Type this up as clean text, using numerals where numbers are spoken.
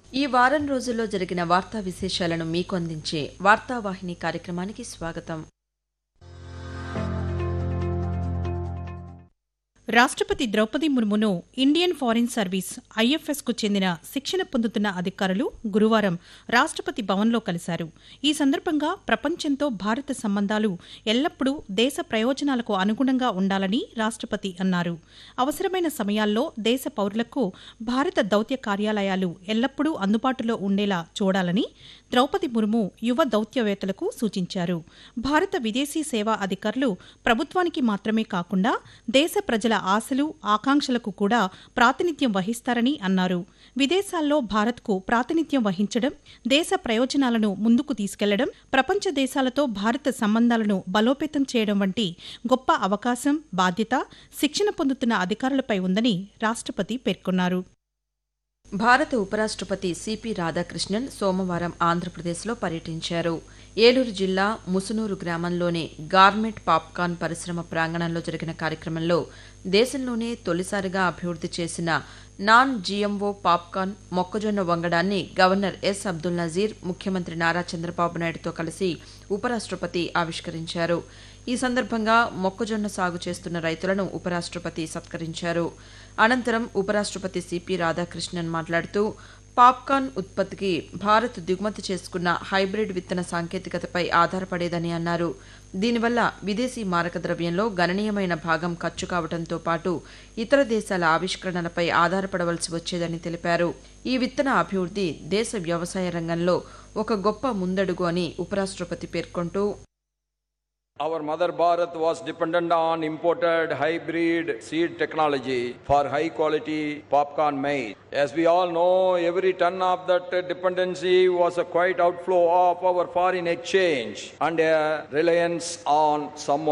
ఈ వారం రోజుల్లో జరిగిన వార్తా విశేషాలను మీకు అందించే వార్తావాహిని కార్యక్రమానికి స్వాగతం. రాష్ట్రపతి ద్రౌపది ముర్మును ఇండియన్ ఫారిన్ సర్వీస్ ఐఎఫ్ఎస్కు చెందిన శిక్షణ పొందుతున్న అధికారులు గురువారం రాష్ట్రపతి భవన్లో కలిశారు. ఈ సందర్భంగా ప్రపంచంతో భారత సంబంధాలు ఎల్లప్పుడూ దేశ ప్రయోజనాలకు అనుగుణంగా ఉండాలని రాష్ట్రపతి అన్నారు. అవసరమైన సమయాల్లో దేశ పౌరులకు భారత దౌత్య కార్యాలయాలు ఎల్లప్పుడూ అందుబాటులో ఉండేలా చూడాలని ద్రౌపది ముర్ము యువ దౌత్యవేత్తలకు సూచించారు. భారత విదేశీ సేవా అధికారులు ప్రభుత్వానికి మాత్రమే కాకుండా దేశ ప్రజల ఆశలు, ఆకాంక్షలకు కూడా ప్రాతినిధ్యం వహిస్తారని అన్నారు. విదేశాల్లో భారత్కు ప్రాతినిధ్యం వహించడం, దేశ ప్రయోజనాలను ముందుకు తీసుకెళ్లడం, ప్రపంచ దేశాలతో భారత సంబంధాలను బలోపేతం చేయడం వంటి గొప్ప అవకాశం, బాధ్యత శిక్షణ పొందుతున్న అధికారులపై ఉందని రాష్ట్రపతి పేర్కొన్నారు. భారత ఉపరాష్ట్రపతి సిపి రాధాకృష్ణన్ సోమవారం ఆంధ్రప్రదేశ్లో పర్యటించారు. ఏలూరు జిల్లా ముసునూరు గ్రామంలోని గార్మెంట్ పాప్కార్న్ పరిశ్రమ ప్రాంగణంలో జరిగిన కార్యక్రమంలో దేశంలోనే తొలిసారిగా అభివృద్ధి చేసిన నాన్ జీఎంఓ పాప్కార్న్ మొక్కజొన్న వంగడాన్ని గవర్నర్ ఎస్ అబ్దుల్ నజీర్, ముఖ్యమంత్రి నారా చంద్రబాబు నాయుడుతో కలిసి ఉపరాష్ట్రపతి ఆవిష్కరించారు. ఈ సందర్భంగా మొక్కజొన్న సాగు చేస్తున్న రైతులను ఉపరాష్ట్రపతి సత్కరించారు. అనంతరం ఉపరాష్ట్రపతి సిపి రాధాకృష్ణన్ మాట్లాడుతూ పాప్కార్న్ ఉత్పత్తికి భారత్ దిగుమతి చేసుకున్న హైబ్రిడ్ విత్తన సాంకేతికతపై ఆధారపడేదని అన్నారు. దీనివల్ల విదేశీ మారక ద్రవ్యంలో గణనీయమైన భాగం ఖర్చు కావడంతో పాటు ఇతర దేశాల ఆవిష్కరణలపై ఆధారపడవలసి వచ్చేదని తెలిపారు. ఈ విత్తన అభివృద్ధి దేశ వ్యవసాయ రంగంలో ఒక గొప్ప ముందడుగు అని ఉపరాష్ట్రపతి పేర్కొంటూ, Our mother Bharat was dependent on imported hybrid seed technology for high quality popcorn maize. As we all know, every ton of that dependency was a quite outflow of our foreign exchange and a reliance on some